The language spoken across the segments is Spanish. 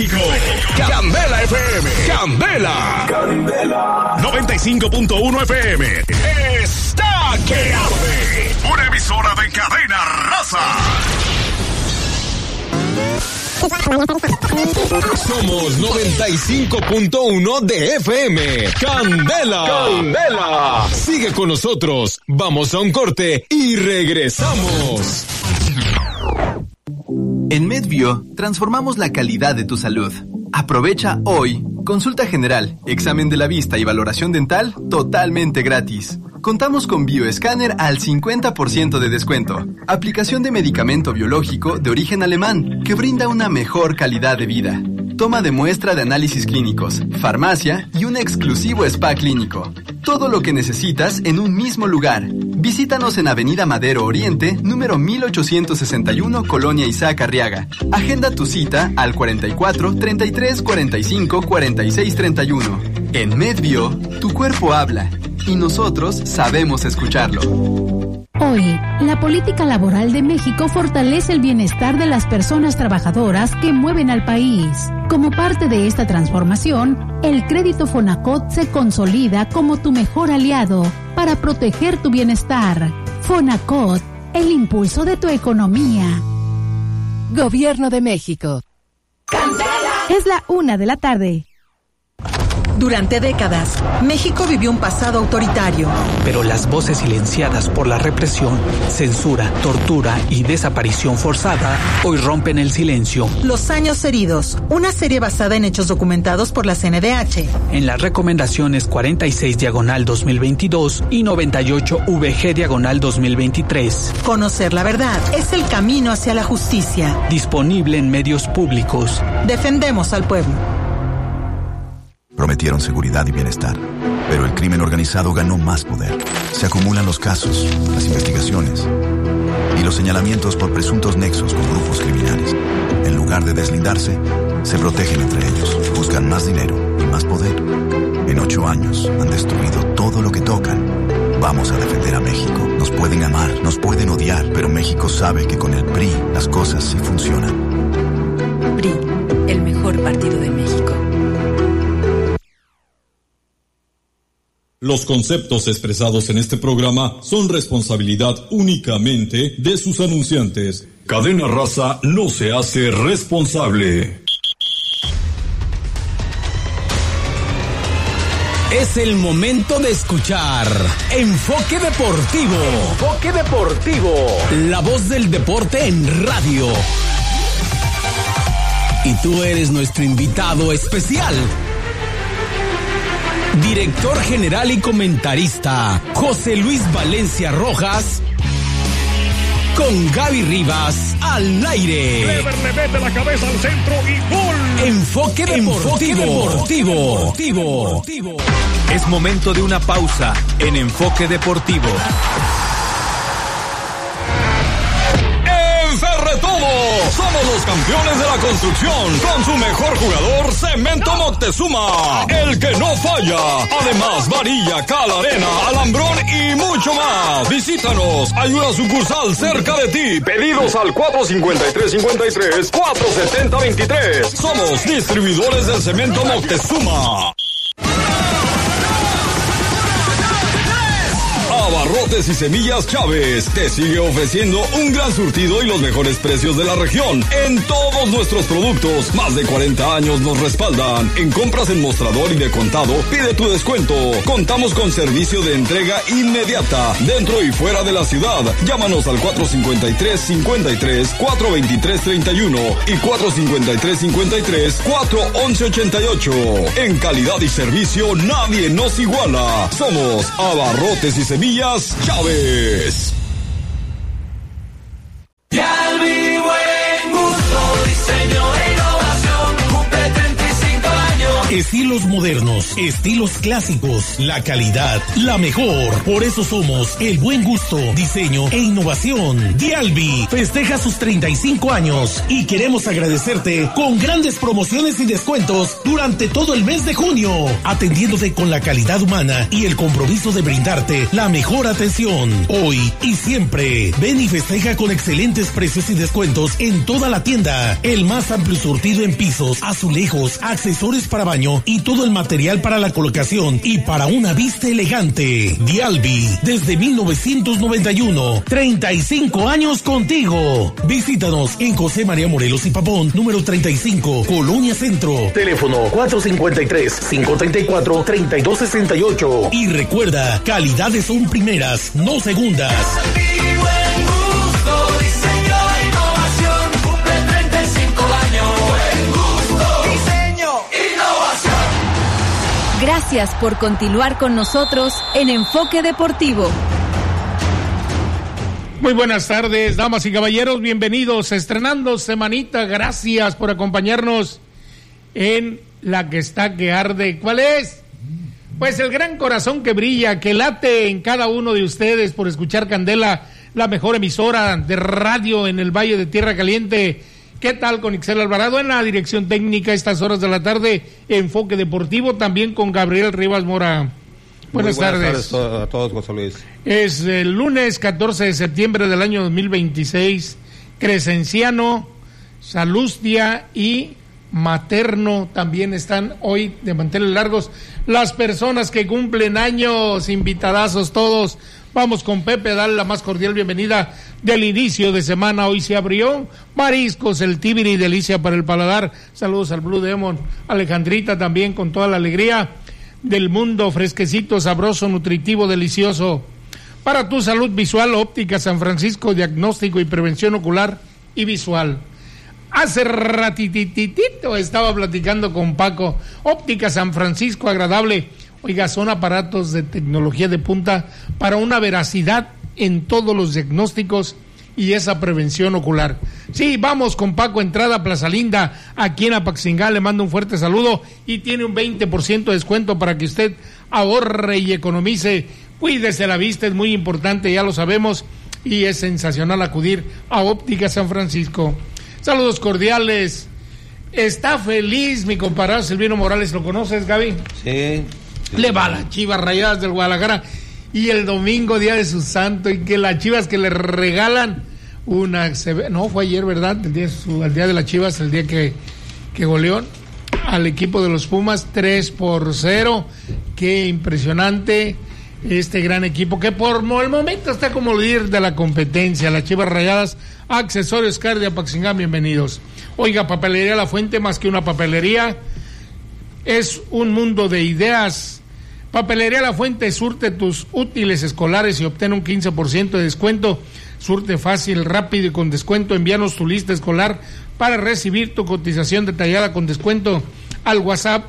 México. Candela FM. Candela. 95.1 FM. Está que arde. Una emisora de Cadena Raza. Somos 95.1 de FM. Candela. Candela. Sigue con nosotros. Vamos a un corte y regresamos. En MedBio, transformamos la calidad de tu salud. Aprovecha hoy consulta general, examen de la vista y valoración dental totalmente gratis. Contamos con bioescáner al 50% de descuento. Aplicación de medicamento biológico de origen alemán que brinda una mejor calidad de vida. Toma de muestra de análisis clínicos, farmacia y un exclusivo spa clínico. Todo lo que necesitas en un mismo lugar. Visítanos en Avenida Madero Oriente, número 1861, Colonia Isaac Arriaga. Agenda tu cita al 44 33 45 46 31. En MedBio, tu cuerpo habla y nosotros sabemos escucharlo. Hoy, la política laboral de México fortalece el bienestar de las personas trabajadoras que mueven al país. Como parte de esta transformación, el crédito Fonacot se consolida como tu mejor aliado para proteger tu bienestar. Fonacot, el impulso de tu economía. Gobierno de México. Es la 1:00 p.m. Durante décadas, México vivió un pasado autoritario. Pero las voces silenciadas por la represión, censura, tortura y desaparición forzada hoy rompen el silencio. Los años heridos, una serie basada en hechos documentados por la CNDH. En las recomendaciones 46/2022 y 98/VG/2023. Conocer la verdad es el camino hacia la justicia. Disponible en medios públicos. Defendemos al pueblo. Prometieron seguridad y bienestar, pero el crimen organizado ganó más poder. Se acumulan los casos, las investigaciones y los señalamientos por presuntos nexos con grupos criminales. En lugar de deslindarse, se protegen entre ellos, buscan más dinero y más poder. En 8 años han destruido todo lo que tocan. Vamos a defender a México. Nos pueden amar, nos pueden odiar, pero México sabe que con el PRI las cosas sí funcionan. PRI, el mejor partido de México. Los conceptos expresados en este programa son responsabilidad únicamente de sus anunciantes. Cadena Raza no se hace responsable. Es el momento de escuchar Enfoque Deportivo. Enfoque Deportivo. La voz del deporte en radio. Y tú eres nuestro invitado especial. Director general y comentarista José Luis Valencia Rojas, con Gaby Rivas al aire. Clever le mete la cabeza al centro y gol. Enfoque Deportivo. Es momento de una pausa en Enfoque Deportivo. Todos somos los campeones de la construcción con su mejor jugador Cemento Moctezuma, el que no falla. Además, varilla, cal, arena, alambrón y mucho más. Visítanos, hay una sucursal cerca de ti. Pedidos al 453-53, 470-23. Somos distribuidores del Cemento Moctezuma. Abarrotes y Semillas Chávez te sigue ofreciendo un gran surtido y los mejores precios de la región en todos nuestros productos. Más de 40 años nos respaldan. En compras en mostrador y de contado, pide tu descuento. Contamos con servicio de entrega inmediata dentro y fuera de la ciudad. Llámanos al 453-53, 423-31 y 453-53, 411-88. En calidad y servicio nadie nos iguala. Somos Abarrotes y Semillas Chávez. Y al vivo en gusto, diseño e innovación, cumple 35 años. Estilos modernos, estilos clásicos, la calidad, la mejor. Por eso somos el buen gusto, diseño e innovación. Dialbi festeja sus 35 años y queremos agradecerte con grandes promociones y descuentos durante todo el mes de junio, atendiéndote con la calidad humana y el compromiso de brindarte la mejor atención. Hoy y siempre, ven y festeja con excelentes precios y descuentos en toda la tienda. El más amplio surtido en pisos, azulejos, accesorios para baño y todo el material para la colocación y para una vista elegante. Dialbi, desde 1991, 35 años contigo. Visítanos en José María Morelos y Pavón, número 35, Colonia Centro. Teléfono 453-534-3268. Y recuerda, calidades son primeras, no segundas. Gracias por continuar con nosotros en Enfoque Deportivo. Muy buenas tardes, damas y caballeros, bienvenidos, estrenando semanita, gracias por acompañarnos en la que está que arde. ¿Cuál es? Pues el gran corazón que brilla, que late en cada uno de ustedes por escuchar Candela, la mejor emisora de radio en el Valle de Tierra Caliente. ¿Qué tal con Ixel Alvarado en la dirección técnica a estas horas de la tarde? Enfoque Deportivo, también con Gabriel Rivas Mora. Buenas tardes a todos, José Luis. Es el lunes 14 de septiembre del año 2026. Crescenciano, Salustia y Materno también están hoy de manteles largos. Las personas que cumplen años, invitadazos todos. Vamos con Pepe a darle la más cordial bienvenida del inicio de semana. Hoy se abrió mariscos, el tibiri, delicia para el paladar. Saludos al Blue Demon, Alejandrita también con toda la alegría del mundo, fresquecito, sabroso, nutritivo, delicioso. Para tu salud visual, Óptica San Francisco, diagnóstico y prevención ocular y visual. Hace ratititito estaba platicando con Paco. Óptica San Francisco, agradable. Oiga, son aparatos de tecnología de punta para una veracidad en todos los diagnósticos y esa prevención ocular. Sí, vamos con Paco, entrada a Plaza Linda, aquí en Apaxingán. Le mando un fuerte saludo y tiene un 20% de descuento para que usted ahorre y economice. Cuídese la vista, es muy importante, ya lo sabemos, y es sensacional acudir a Óptica San Francisco. Saludos cordiales. Está feliz mi compadre Silvino Morales, ¿lo conoces, Gaby? Sí. Le va a las Chivas Rayadas del Guadalajara y el domingo, día de su santo, y que las Chivas que le regalan no fue ayer, ¿verdad? El día de las Chivas, el día que goleó al equipo de los Pumas 3-0. Qué impresionante este gran equipo que por el momento está como líder de la competencia. Las Chivas Rayadas, Accesorios Car de Apaxingán, bienvenidos. Oiga, Papelería La Fuente, más que una papelería, es un mundo de ideas. Papelería La Fuente, surte tus útiles escolares y obtén un 15% de descuento. Surte fácil, rápido y con descuento. Envíanos tu lista escolar para recibir tu cotización detallada con descuento al WhatsApp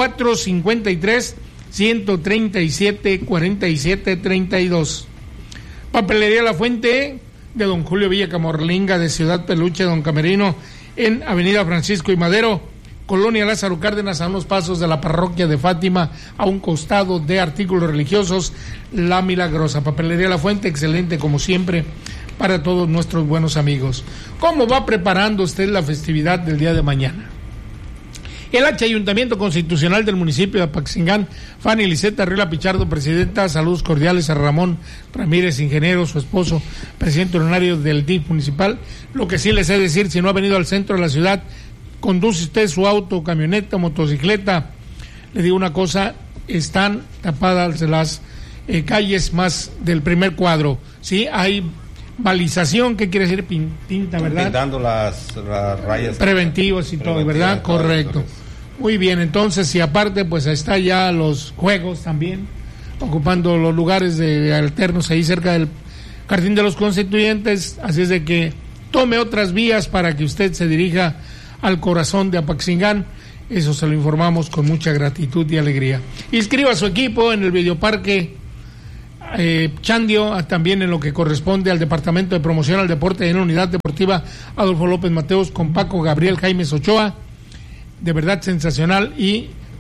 453-137-4732. Papelería La Fuente de don Julio Villa Camorlinga, de Ciudad Peluche, don Camerino, en Avenida Francisco y Madero, Colonia Lázaro Cárdenas, a unos pasos de la parroquia de Fátima, a un costado de artículos religiosos, La Milagrosa. Papelería La Fuente, excelente como siempre para todos nuestros buenos amigos. ¿Cómo va preparando usted la festividad del día de mañana? El Ayuntamiento Constitucional del municipio de Apaxingán, Fanny Liseta Arriola Pichardo, presidenta, saludos cordiales a Ramón Ramírez, ingeniero, su esposo, presidente honorario del DIF municipal. Lo que sí les he de decir, si no ha venido al centro de la ciudad, conduce usted su auto, camioneta, motocicleta, le digo una cosa, están tapadas las calles más del primer cuadro, ¿sí? Hay balización, ¿qué quiere decir? Pinta, ¿verdad? Pintando las rayas. Preventivos y todo, ¿verdad? Correcto. Muy bien, entonces, y aparte, pues está ya los juegos también, ocupando los lugares de alternos ahí cerca del Jardín de los Constituyentes, así es de que tome otras vías para que usted se dirija al corazón de Apaxingán. Eso se lo informamos con mucha gratitud y alegría. Inscriba a su equipo en el Videoparque Chandio, también en lo que corresponde al Departamento de Promoción al Deporte en la Unidad Deportiva Adolfo López Mateos, con Paco Gabriel Jaimes Ochoa. De verdad sensacional. Y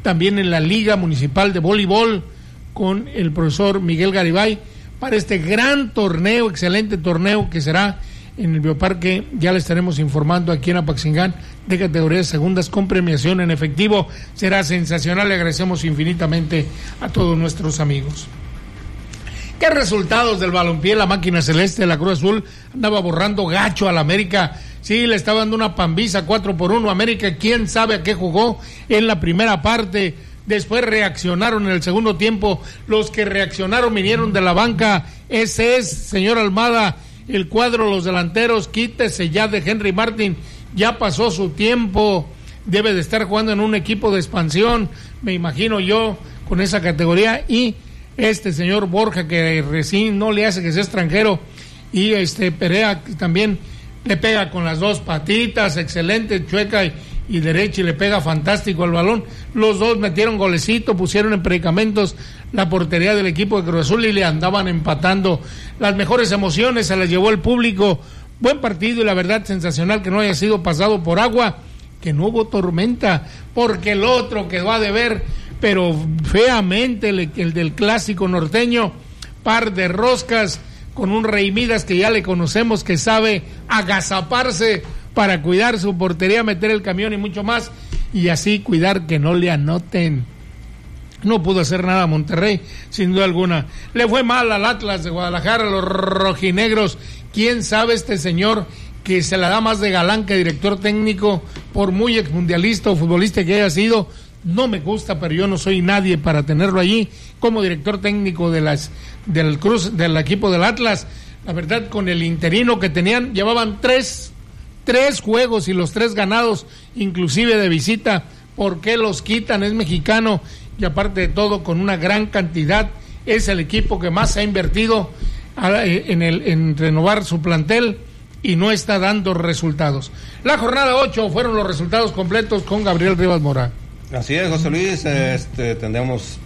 también en la Liga Municipal de Voleibol con el profesor Miguel Garibay para este gran torneo, excelente torneo que será en el Bioparque. Ya le estaremos informando aquí en Apaxingán, de categorías segundas con premiación en efectivo. Será sensacional, le agradecemos infinitamente a todos nuestros amigos. ¿Qué resultados del balompié? La máquina celeste de la Cruz Azul andaba borrando gacho al América. Sí, le estaba dando una pambiza 4-1 América. ¿Quién sabe a qué jugó en la primera parte? Después reaccionaron en el segundo tiempo. Los que reaccionaron vinieron de la banca. Ese es, señor Almada, el cuadro, los delanteros. Quítese ya de Henry Martin. Ya pasó su tiempo. Debe de estar jugando en un equipo de expansión, me imagino yo, con esa categoría. Y este señor Borja, que recién no le hace que sea extranjero, y Perea también le pega con las dos patitas, excelente, chueca y derecha, y le pega fantástico al balón. Los dos metieron golecito, pusieron en predicamentos la portería del equipo de Cruz Azul y le andaban empatando. Las mejores emociones se las llevó el público. Buen partido y la verdad sensacional que no haya sido pasado por agua, que no hubo tormenta, porque el otro quedó a deber, pero feamente el del clásico norteño, par de roscas con un Rey Midas que ya le conocemos, que sabe agazaparse para cuidar su portería, meter el camión y mucho más, y así cuidar que no le anoten. No pudo hacer nada Monterrey, sin duda alguna. Le fue mal al Atlas de Guadalajara, a los rojinegros. ¿Quién sabe este señor que se la da más de galán que director técnico, por muy exmundialista o futbolista que haya sido? No me gusta, pero yo no soy nadie para tenerlo allí como director técnico del equipo del Atlas. La verdad, con el interino que tenían, llevaban tres juegos y los 3 ganados, inclusive de visita. ¿Por qué los quitan? Es mexicano y aparte de todo, con una gran cantidad, es el equipo que más ha invertido en renovar su plantel y no está dando resultados. La jornada 8 fueron los resultados completos con Gabriel Rivas Mora. Así es, José Luis. Tendremos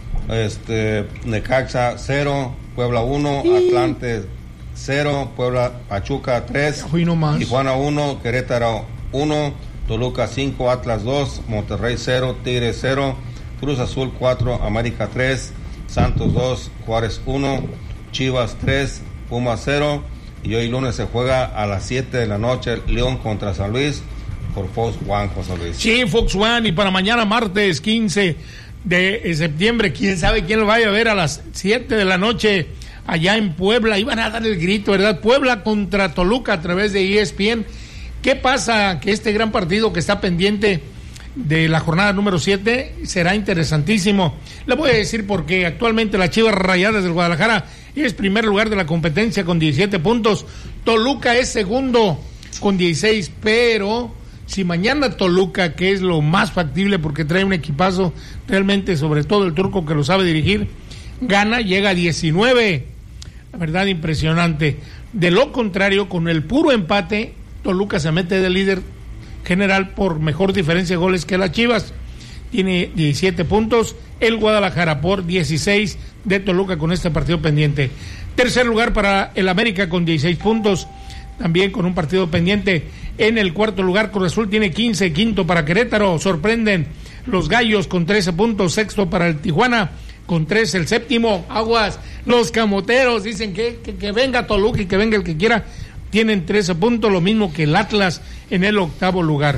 Necaxa 0, Puebla 1, Atlante 0, Puebla Pachuca 3, Tijuana 1, Querétaro 1, Toluca 5, Atlas 2, Monterrey 0, Tigres 0, Cruz Azul 4, América 3, Santos 2, Juárez 1, Chivas 3, Pumas 0, y hoy lunes se juega a las 7 de la noche León contra San Luis por Fox One, José Luis. Sí, Fox One, y para mañana martes 15 de septiembre, quién sabe quién lo vaya a ver a las 7 de la noche allá en Puebla. Iban a dar el grito, ¿verdad? Puebla contra Toluca a través de ESPN. ¿Qué pasa? Que este gran partido que está pendiente de la jornada número 7 será interesantísimo. Le voy a decir porque actualmente las Chivas Rayadas del Guadalajara es primer lugar de la competencia con 17 puntos. Toluca es segundo con 16, pero si mañana Toluca, que es lo más factible porque trae un equipazo realmente, sobre todo el turco que lo sabe dirigir, gana, llega a 19. La verdad, impresionante. De lo contrario, con el puro empate, Toluca se mete de líder general por mejor diferencia de goles que las Chivas. Tiene 17 puntos. El Guadalajara por 16 de Toluca con este partido pendiente. Tercer lugar para el América con 16 puntos, también con un partido pendiente. En el cuarto lugar, Cruz Azul tiene 15, quinto para Querétaro. Sorprenden los Gallos con 13 puntos, sexto para el Tijuana con 13, el séptimo, aguas, los Camoteros, dicen que venga Toluca y que venga el que quiera, tienen 13 puntos, lo mismo que el Atlas en el octavo lugar.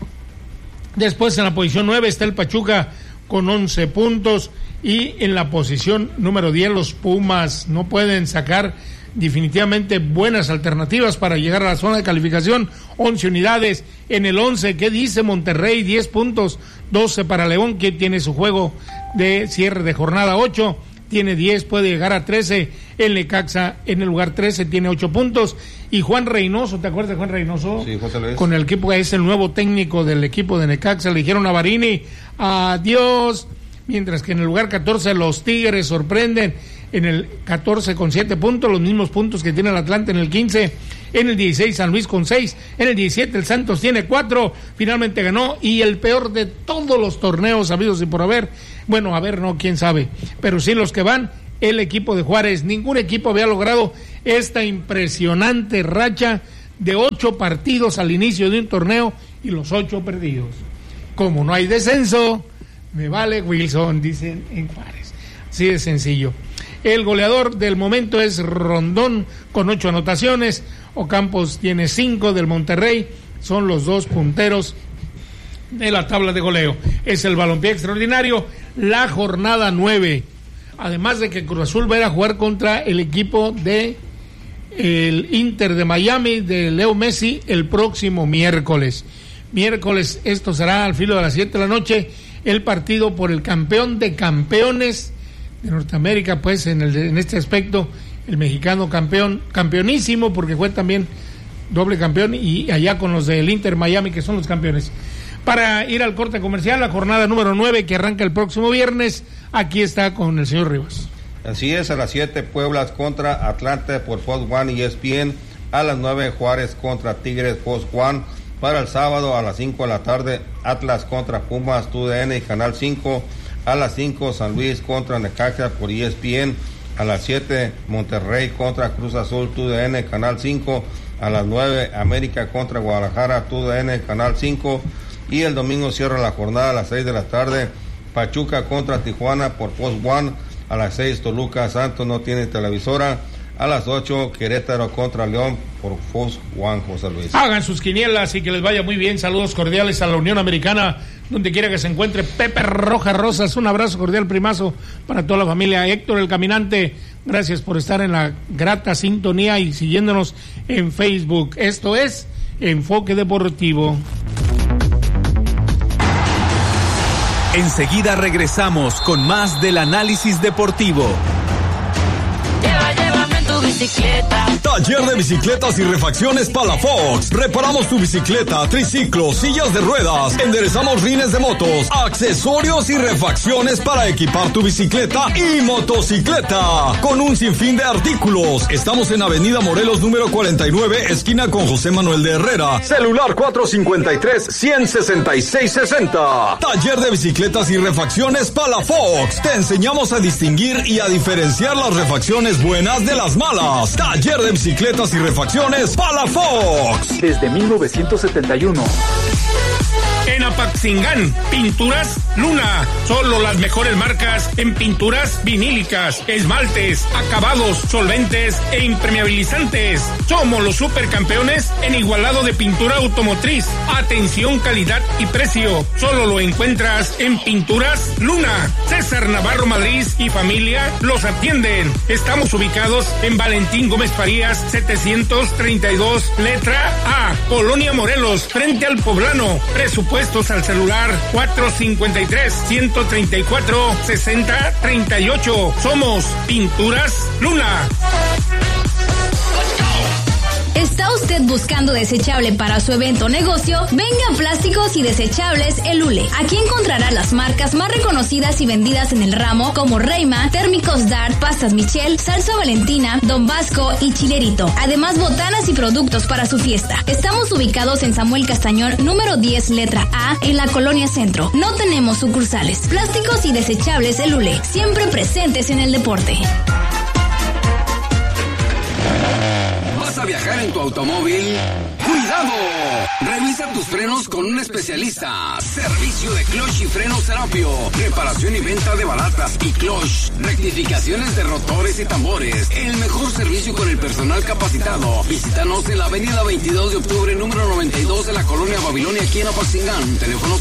Después en la posición 9 está el Pachuca con 11 puntos y en la posición número 10 los Pumas. No pueden sacar definitivamente buenas alternativas para llegar a la zona de calificación. 11 unidades en el 11. ¿Qué dice Monterrey? 10 puntos, 12 para León, que tiene su juego de cierre de jornada 8, tiene 10, puede llegar a 13. El Necaxa en el lugar 13 tiene 8 puntos. Y Juan Reynoso, ¿te acuerdas de Juan Reynoso? Sí, José Luis. Con el equipo, es el nuevo técnico del equipo de Necaxa. Le dijeron a Varini, adiós. Mientras que en el lugar 14 los Tigres sorprenden en el 14 con 7 puntos, los mismos puntos que tiene el Atlante en el 15. En el 16 San Luis con 6, en el 17 el Santos tiene 4, finalmente ganó, y el peor de todos los torneos habidos y por haber, bueno, a ver, no, quién sabe, pero sí los que van, el equipo de Juárez. Ningún equipo había logrado esta impresionante racha de 8 partidos al inicio de un torneo y los 8 perdidos. Como no hay descenso, Me vale Wilson, dicen en Juárez. Así de sencillo. El goleador del momento es Rondón con 8 anotaciones. Ocampos tiene 5 del Monterrey. Son los 2 punteros de la tabla de goleo. Es el balompié extraordinario. La jornada 9. Además de que Cruz Azul va a ir a jugar contra el equipo de el Inter de Miami de Leo Messi el próximo miércoles. Esto será al filo de las 7 de la noche. El partido por el campeón de campeones de Norteamérica, pues en este aspecto, el mexicano campeonísimo, porque fue también doble campeón, y allá con los del Inter Miami, que son los campeones. Para ir al corte comercial, la jornada número 9, que arranca el próximo viernes, aquí está con el señor Rivas. Así es, a las 7 Pueblas contra Atlanta por Fox One y ESPN, a las 9 Juárez contra Tigres Fox One, para el sábado a las 5 de la tarde Atlas contra Pumas, TUDN y Canal 5, a las 5 San Luis contra Necaxa por ESPN, a las 7 Monterrey contra Cruz Azul, TUDN, Canal 5, a las 9 América contra Guadalajara, TUDN, Canal 5, y el domingo cierra la jornada a las 6 de la tarde Pachuca contra Tijuana por Fox One, a las 6 Toluca Santos no tiene televisora, a las 8 Querétaro contra León por Fox One, José Luis. Hagan sus quinielas y que les vaya muy bien. Saludos cordiales a la Unión Americana, donde quiera que se encuentre. Pepe Rojas Rosas, un abrazo cordial, primazo, para toda la familia. Héctor el Caminante, gracias por estar en la grata sintonía y siguiéndonos en Facebook. Esto es Enfoque Deportivo. Enseguida regresamos con más del análisis deportivo. Llévame en tu bicicleta. Taller de bicicletas y refacciones Palafox. Reparamos tu bicicleta, triciclo, sillas de ruedas, enderezamos rines de motos, accesorios y refacciones para equipar tu bicicleta y motocicleta. Con un sinfín de artículos. Estamos en Avenida Morelos número 49, esquina con José Manuel de Herrera. Celular 453-166-60. Taller de bicicletas y refacciones Palafox. Te enseñamos a distinguir y a diferenciar las refacciones buenas de las malas. Taller de bicicletas y refacciones Palafox. Desde 1971. En Apaxingán, Pinturas Luna. Solo las mejores marcas en pinturas vinílicas, esmaltes, acabados, solventes e impermeabilizantes. Somos los supercampeones en igualado de pintura automotriz. Atención, calidad y precio. Solo lo encuentras en Pinturas Luna. César Navarro Madrid y familia los atienden. Estamos ubicados en Valentín Gómez Farías, 732, letra A, Colonia Morelos, frente al Poblano. Presupuestos al celular 453-134-6038. Somos Pinturas Luna. ¿Está usted buscando desechable para su evento o negocio? Venga a Plásticos y Desechables El Hule. Aquí encontrará las marcas más reconocidas y vendidas en el ramo, como Reima, Térmicos Dart, Pastas Michel, Salsa Valentina, Don Vasco y Chilerito. Además, botanas y productos para su fiesta. Estamos ubicados en Samuel Castañón, número 10, letra A, en la Colonia Centro. No tenemos sucursales. Plásticos y Desechables El Hule, siempre presentes en el deporte. ¿Vas a viajar en tu automóvil? ¡Cuidado! Revisa tus frenos con un especialista. Servicio de clutch y frenos Serapio. Reparación y venta de balatas y clutch. Rectificaciones de rotores y tambores. El mejor servicio con el personal capacitado. Visítanos en la avenida 22 de octubre, número 92 de la Colonia Babilonia, aquí en Apaxingán. Teléfono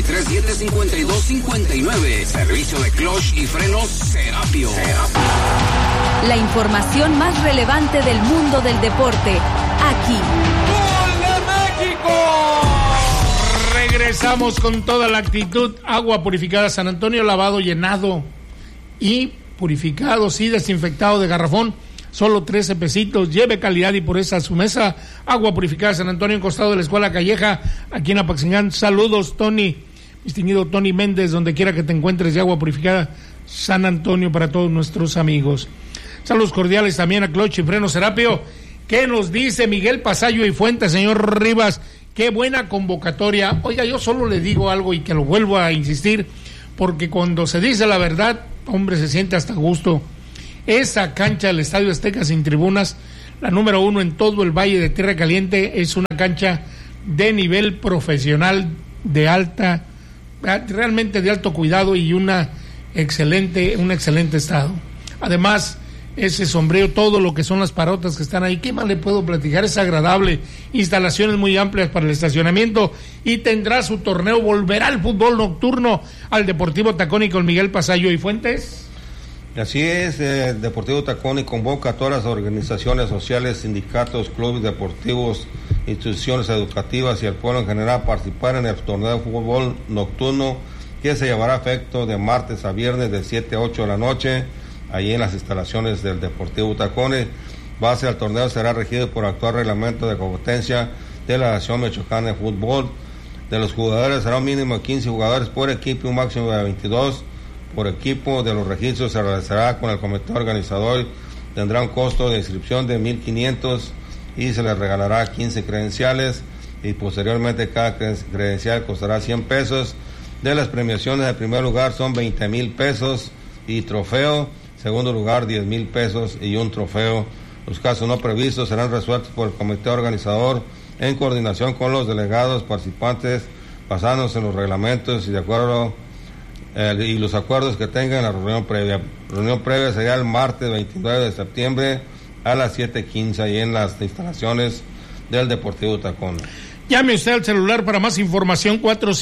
53-752-59. Servicio de clutch y frenos Serapio. La información más relevante del mundo del deporte, aquí. ¡Gol de México! Regresamos con toda la actitud. Agua purificada San Antonio, lavado, llenado y purificado, sí, desinfectado de garrafón. Solo 13 pesitos. Lleve calidad y pureza a su mesa. Agua purificada San Antonio, en costado de la Escuela Calleja, aquí en Apaxingán. Saludos, Tony, distinguido Tony Méndez, donde quiera que te encuentres, de Agua Purificada San Antonio, para todos nuestros amigos. Saludos cordiales también a Clutch y Freno Serapio. ¿Qué nos dice Miguel Pasallo y Fuentes, señor Rivas? Qué buena convocatoria. Oiga, yo solo le digo algo y que lo vuelvo a insistir, porque cuando se dice la verdad, hombre, se siente hasta gusto. Esa cancha del Estadio Azteca sin tribunas, la número 1 en todo el Valle de Tierra Caliente, es una cancha de nivel profesional de alta realmente de alto cuidado y un excelente estado. Además, ese sombrero, todo lo que son las parotas que están ahí, ¿qué más le puedo platicar? Es agradable, instalaciones muy amplias para el estacionamiento y tendrá su torneo, volverá el fútbol nocturno al Deportivo Tacón con Miguel Pasayo y Fuentes. Así es, el Deportivo Tacón convoca a todas las organizaciones sociales, sindicatos, clubes deportivos, instituciones educativas y al pueblo en general a participar en el torneo de fútbol nocturno que se llevará a efecto de martes a viernes de 7 a 8 de la noche, allí en las instalaciones del Deportivo Tacones. Base al torneo será regido por actual reglamento de competencia de la Nación Michoacana de Fútbol. De los jugadores será un mínimo de 15 jugadores por equipo y un máximo de 22 por equipo. De los registros se realizará con el comité organizador. Tendrá un costo de inscripción de 1,500 y se les regalará 15 credenciales y posteriormente cada credencial costará 100 pesos. De las premiaciones, el primer lugar son 20,000 pesos y trofeo. Segundo lugar, 10,000 pesos y un trofeo. Los casos no previstos serán resueltos por el comité organizador en coordinación con los delegados participantes, basándose en los reglamentos y de acuerdo y los acuerdos que tengan en la reunión previa. La reunión previa será el martes 29 de septiembre a las 7:15 ahí en las instalaciones del Deportivo Tacón. Llame usted al celular para más información,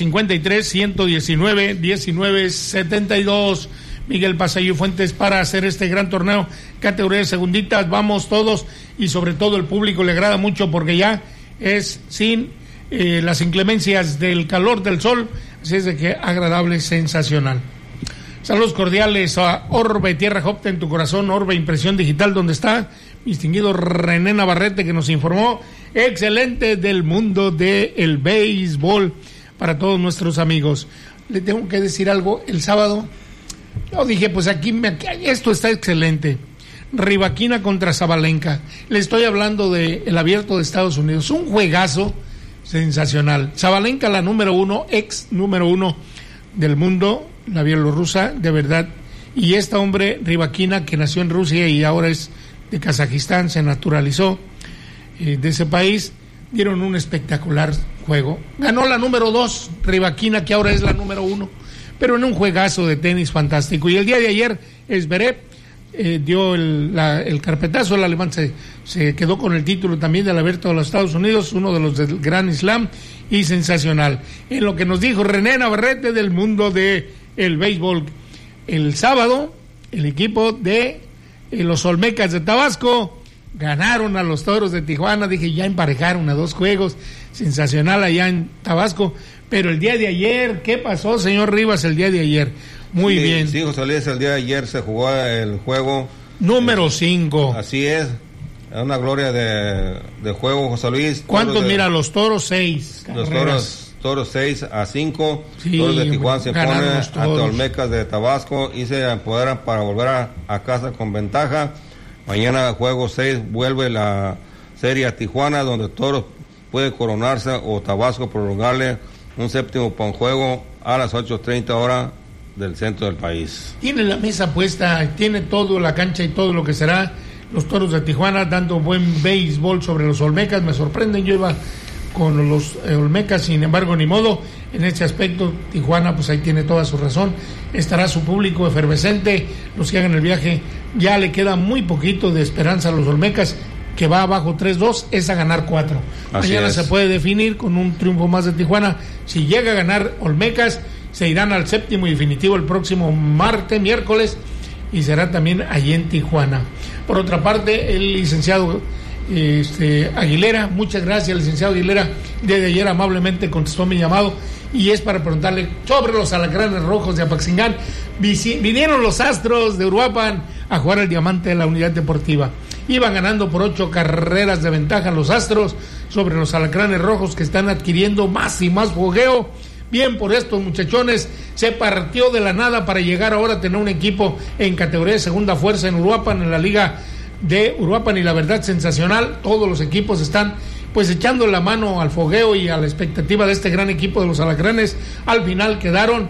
453-119-1972. Miguel Pasayo Fuentes para hacer este gran torneo, categoría de segunditas. Vamos todos y sobre todo el público le agrada mucho porque ya es sin las inclemencias del calor del sol, así es de que agradable, sensacional. Saludos cordiales a Orbe Tierra Jopta en tu corazón, Orbe Impresión Digital, donde está mi distinguido René Navarrete que nos informó excelente del mundo del béisbol para todos nuestros amigos. Le tengo que decir algo, el sábado yo dije, pues aquí esto está excelente. Rivaquina contra Zabalenka. Le estoy hablando del Abierto de Estados Unidos. Un juegazo sensacional. Zabalenka, la número uno, ex número uno del mundo, la bielorrusa, de verdad. Y esta hombre, Rivaquina, que nació en Rusia y ahora es de Kazajistán, se naturalizó de ese país, dieron un espectacular juego. Ganó la número 2, Rivaquina, que ahora es la número 1. Pero en un juegazo de tenis fantástico. Y el día de ayer, Zverev dio el carpetazo, el alemán se quedó con el título también del Abierto de los Estados Unidos, uno de los del Grand Slam, y sensacional. En lo que nos dijo René Navarrete del mundo de el béisbol. El sábado, el equipo de los Olmecas de Tabasco ganaron a los Toros de Tijuana. Dije, ya emparejaron a 2 juegos, sensacional allá en Tabasco. Pero el día de ayer, ¿qué pasó, señor Rivas, el día de ayer? Muy bien. Sí, José Luis, el día de ayer se jugó el juego número 5. Así es una gloria de juego, José Luis. ¿Cuántos? Mira, los Toros 6. Los Toros 6-5. Sí, Toros de Tijuana se pone ante Olmecas de Tabasco y se empoderan para volver a casa con ventaja. Mañana, juego 6, vuelve la serie a Tijuana, donde Toros puede coronarse o Tabasco prolongarle un séptimo juego a las 8:30 horas del centro del país. Tiene la mesa puesta, tiene todo, la cancha y todo lo que será los Toros de Tijuana dando buen béisbol sobre los Olmecas. Me sorprenden, yo iba con los Olmecas, sin embargo, ni modo. En este aspecto, Tijuana, pues ahí tiene toda su razón. Estará su público efervescente. Los que hagan el viaje, ya le queda muy poquito de esperanza a los Olmecas, que va abajo 3-2, es a ganar 4. Mañana se puede definir con un triunfo más de Tijuana. Si llega a ganar Olmecas, se irán al séptimo y definitivo el próximo miércoles, y será también allí en Tijuana. Por otra parte, el licenciado Aguilera, muchas gracias, licenciado Aguilera, desde ayer amablemente contestó mi llamado, y es para preguntarle sobre los Alacranes Rojos de Apaxingán. Vinieron los Astros de Uruapan a jugar el Diamante de la Unidad Deportiva. Iban ganando por 8 carreras de ventaja los Astros sobre los Alacranes Rojos, que están adquiriendo más y más fogueo. Bien por estos muchachones, se partió de la nada para llegar ahora a tener un equipo en categoría de segunda fuerza en Uruapan, en la liga de Uruapan, y la verdad sensacional. Todos los equipos están pues echando la mano al fogueo y a la expectativa de este gran equipo de los Alacranes. Al final quedaron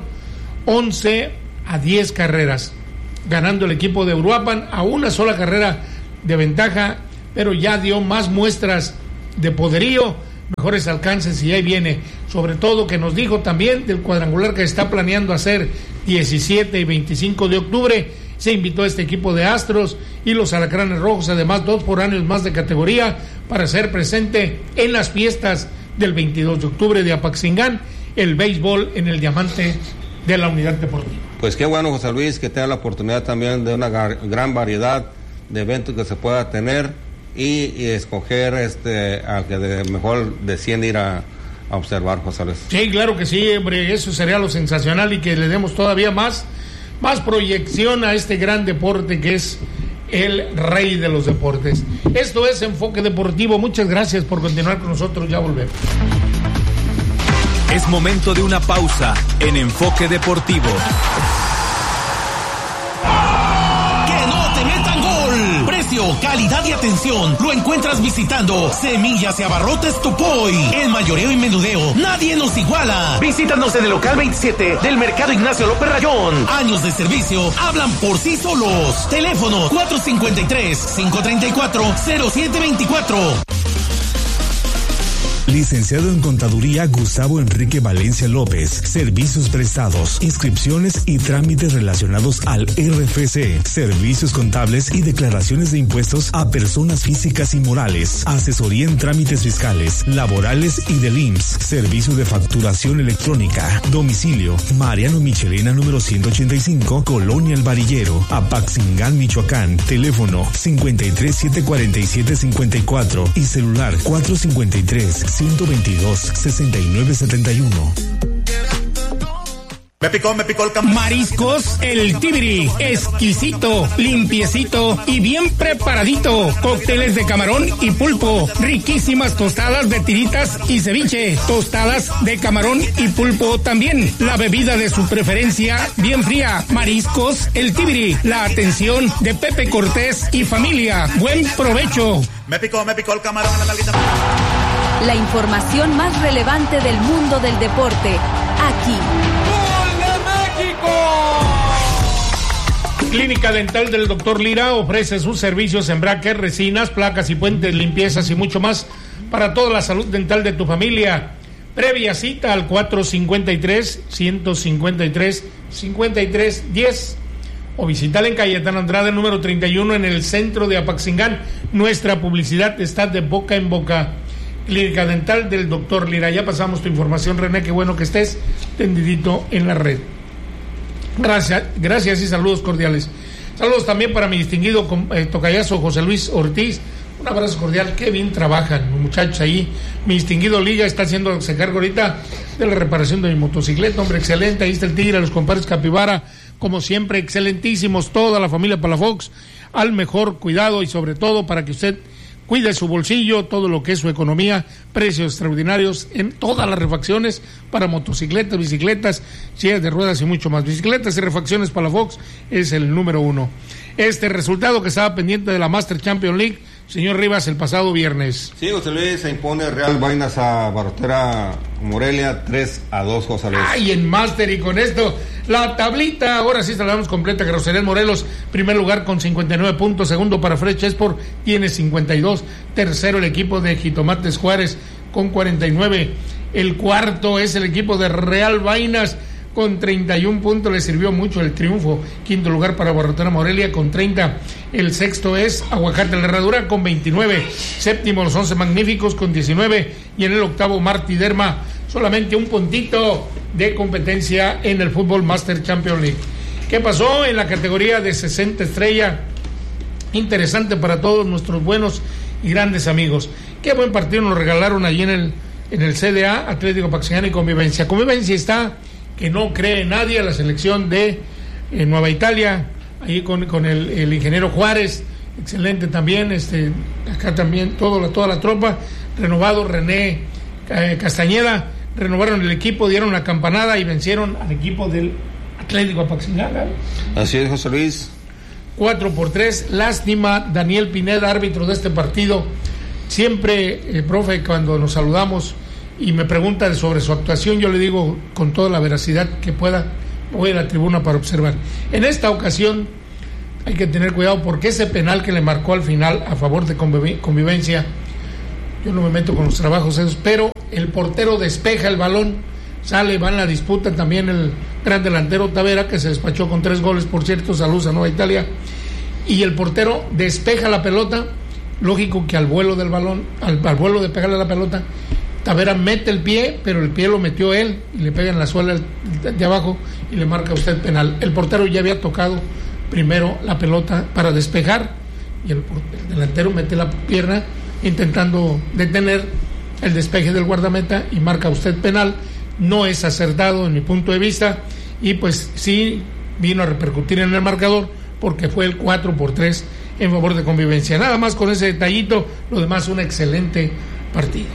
11-10 carreras, ganando el equipo de Uruapan a una sola carrera de ventaja, pero ya dio más muestras de poderío mejores alcances y ahí viene, sobre todo que nos dijo también del cuadrangular que está planeando hacer 17 y 25 de octubre. Se invitó a este equipo de Astros y los Alacranes Rojos, además 2 foráneos más de categoría para ser presente en las fiestas del 22 de octubre de Apaxingán, el béisbol en el diamante de la Unidad Deportiva. Pues qué bueno, José Luis, que tenga la oportunidad también de una gran variedad de eventos que se pueda tener y escoger al que mejor decide ir a observar, José Luis. Sí, claro que sí, hombre, eso sería lo sensacional y que le demos todavía más proyección a este gran deporte que es el rey de los deportes. Esto es Enfoque Deportivo. Muchas gracias por continuar con nosotros. Ya volvemos. Es momento de una pausa en Enfoque Deportivo. ¡Que no te metan gol! Precio, calidad y atención lo encuentras visitando Semillas y Abarrotes Tupoy. En mayoreo y menudeo, nadie nos iguala. Visítanos en el local 27 del Mercado Ignacio López Rayón. Años de servicio hablan por sí solos. Teléfono 453-534-0724. Licenciado en Contaduría Gustavo Enrique Valencia López. Servicios prestados, inscripciones y trámites relacionados al RFC. Servicios contables y declaraciones de impuestos a personas físicas y morales. Asesoría en trámites fiscales, laborales y del IMSS. Servicio de facturación electrónica. Domicilio: Mariano Michelena número 185, Colonia El Varillero, Apaxingán, Michoacán. Teléfono 5374754 y celular 453-122-6971. Me picó el Mariscos El Tibiri, exquisito, limpiecito y bien preparadito. Cócteles de camarón y pulpo, riquísimas tostadas de tiritas y ceviche, tostadas de camarón y pulpo también. La bebida de su preferencia, bien fría. Mariscos El Tibiri, la atención de Pepe Cortés y familia. Buen provecho. Me picó el camarón a la nalguita. La información más relevante del mundo del deporte, aquí. Clínica Dental del Dr. Lira ofrece sus servicios en brackets, resinas, placas y puentes, limpiezas y mucho más para toda la salud dental de tu familia. Previa cita al 453-153-5310 o visítala en Cayetano Andrade, número 31, en el centro de Apaxingán. Nuestra publicidad está de boca en boca. Clínica Dental del Dr. Lira. Ya pasamos tu información, René, qué bueno que estés tendidito en la red. Gracias y saludos cordiales. Saludos también para mi distinguido tocayazo José Luis Ortiz. Un abrazo cordial, qué bien trabajan los muchachos ahí. Mi distinguido Liga está haciéndose cargo ahorita de la reparación de mi motocicleta, hombre, excelente. Ahí está el Tigre, los compadres Capibara, como siempre, excelentísimos, toda la familia Palafox, al mejor cuidado y sobre todo para que usted cuide su bolsillo, todo lo que es su economía, precios extraordinarios en todas las refacciones para motocicletas, bicicletas, sillas de ruedas y mucho más. Bicicletas y refacciones Palafox es el número 1. Este resultado que estaba pendiente de la Master Champions League, señor Rivas, el pasado viernes. Sí, José Luis, se impone Real Vainas a Barrotera Morelia 3-2, José Luis. Ay, en Master, y con esto la tablita, ahora sí se la damos completa. Grosería Morelos, primer lugar con 59 puntos, segundo para Fred Chesport, tiene 52, tercero el equipo de Jitomates Juárez con 49, el cuarto es el equipo de Real Vainas con 31 puntos, le sirvió mucho el triunfo. Quinto lugar para Barrotera Morelia con 30, el sexto es Aguacate La Herradura con 29, séptimo Los 11 Magníficos con 19 y en el octavo Martí Derma, solamente un puntito de competencia en el Fútbol Master Champions League. ¿Qué pasó en la categoría de 60 estrella? Interesante para todos nuestros buenos y grandes amigos. Qué buen partido nos regalaron allí en el CDA, Atlético Apaxingán y Convivencia. Convivencia está que no cree nadie a la selección de Nueva Italia, ahí con el ingeniero Juárez, excelente también, acá también toda la tropa, renovado René Castañeda, renovaron el equipo, dieron la campanada y vencieron al equipo del Atlético Apaxingán. Así es, José Luis. 4-3, lástima, Daniel Pineda, árbitro de este partido. Siempre, profe, cuando nos saludamos y me pregunta sobre su actuación, yo le digo con toda la veracidad que pueda, voy a la tribuna para observar. En esta ocasión hay que tener cuidado porque ese penal que le marcó al final a favor de Convivencia, yo no me meto con los trabajos esos, pero el portero despeja el balón, sale, va en la disputa también el gran delantero Tavera, que se despachó con 3 goles, por cierto, saludos a Nueva Italia, y el portero despeja la pelota, lógico que al vuelo del balón, al vuelo de pegarle la pelota, Tavera mete el pie, pero el pie lo metió él, y le pega en la suela de abajo, y le marca a usted penal. El portero ya había tocado primero la pelota para despejar, y el delantero mete la pierna intentando detener el despeje del guardameta y marca usted penal. No es acertado en mi punto de vista, y pues sí vino a repercutir en el marcador porque fue el 4-3 en favor de Convivencia. Nada más con ese detallito, lo demás un excelente partido.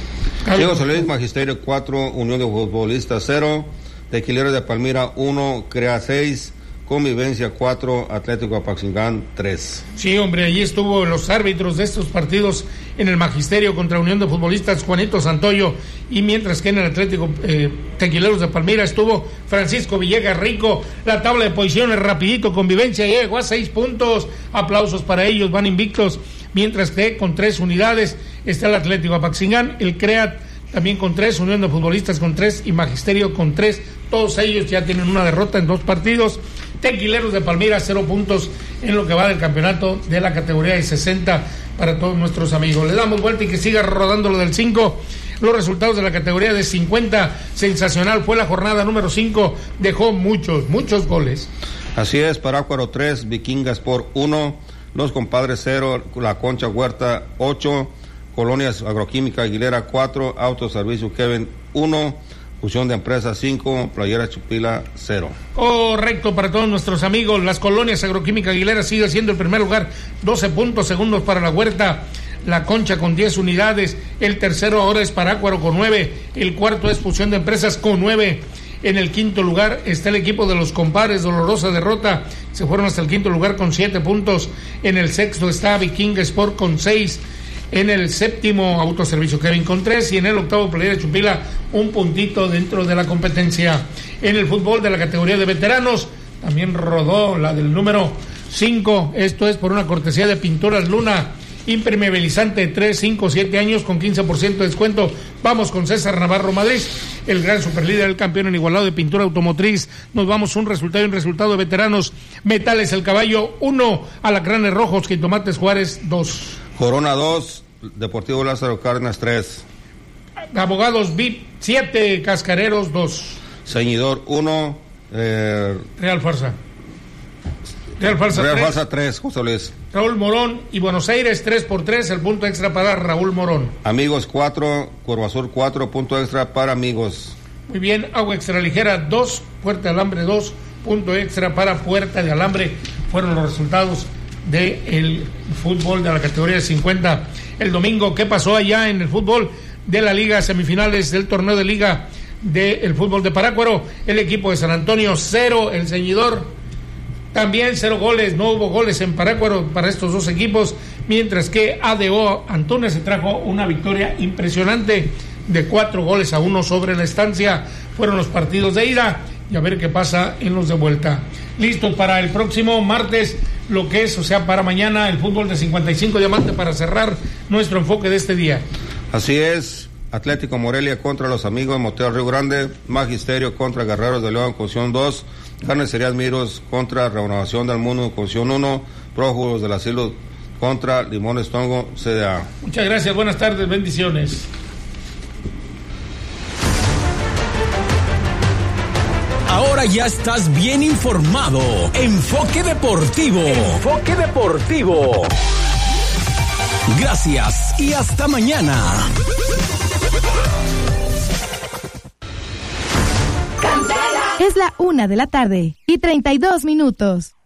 Diego Solís, Magisterio 4, Unión de Futbolistas 0, Tequileros de Palmira 1, CREA 6, Convivencia 4, Atlético Apaxingán 3. Sí, hombre, allí estuvo los árbitros de estos partidos en el Magisterio contra Unión de Futbolistas, Juanito Santoyo, y mientras que en el Atlético Tequileros de Palmira estuvo Francisco Villegas Rico. La tabla de posiciones rapidito, Convivencia llegó a 6 puntos, aplausos para ellos, van invictos, mientras que con 3 unidades está el Atlético Apaxingán, el CREAT también con 3, Unión de Futbolistas con 3 y Magisterio con 3, todos ellos ya tienen una derrota en 2 partidos. Tequileros de Palmira 0 puntos en lo que va del campeonato de la categoría de 60 para todos nuestros amigos. Le damos vuelta y que siga rodando lo del 5. Los resultados de la categoría de 50, sensacional fue la jornada número 5, dejó muchos goles. Así es, Parácuaro 3, Vikingas por 1, Los Compadres 0, La Concha Huerta 8, Colonias Agroquímica Aguilera 4, Autoservicio Kevin 1, Fusión de Empresas 5, Playera Chupila 0. Correcto para todos nuestros amigos. Las Colonias Agroquímica Aguilera sigue siendo el primer lugar, 12 puntos, segundos para La Huerta, La Concha con 10 unidades, el tercero ahora es Parácuaro con 9, el cuarto es Fusión de Empresas con 9, en el quinto lugar está el equipo de Los Compadres, dolorosa derrota, se fueron hasta el quinto lugar con 7 puntos, en el sexto está Viking Sport con 6, en el séptimo Autoservicio Kevin con 3 y en el octavo Playera Chupila 1 puntito dentro de la competencia. En el fútbol de la categoría de veteranos también rodó la del número 5, esto es por una cortesía de Pinturas Luna, impermeabilizante de 3, 5, 7 años con 15% de descuento. Vamos con César Navarro Madrid, el gran superlíder, el campeón en igualado de pintura automotriz. Nos vamos un resultado de veteranos. Metales El Caballo 1, Alacranes Rojos, Jitomates Juárez 2. Corona 2, Deportivo Lázaro Cárdenas 3. Abogados VIP 7, Cascareros 2. Ceñidor 1, Real Farsa 3, José Luis. Raúl Morón y Buenos Aires 3-3, el punto extra para Raúl Morón. Amigos 4, Cuervo Azul 4, punto extra para Amigos. Muy bien, Agua Extra Ligera 2, Puerta de Alambre 2, punto extra para Puerta de Alambre. Fueron los resultados del fútbol de la categoría de 50. El domingo, ¿qué pasó allá en el fútbol de la liga semifinales del torneo de liga del fútbol de Parácuaro? El equipo de San Antonio 0, el Ceñidor también 0 goles, no hubo goles en Parácuaro para estos dos equipos, mientras que ADO Antunes se trajo una victoria impresionante de 4-1 sobre la Estancia. Fueron los partidos de ida y a ver qué pasa en los de vuelta. Listos para el próximo martes, lo que es, o sea, para mañana, el fútbol de 55 Diamante para cerrar nuestro enfoque de este día. Así es, Atlético Morelia contra los Amigos Motero Río Grande, Magisterio contra Guerreros de León, Conción 2, Carnicerías Miros contra Renovación del Mundo, Conción 1, Prófugos del Asilo contra Limones Tongo, CDA. Muchas gracias, buenas tardes, bendiciones. Ahora ya estás bien informado. Enfoque Deportivo. Enfoque Deportivo. Gracias y hasta mañana. Es la 1:32 p.m.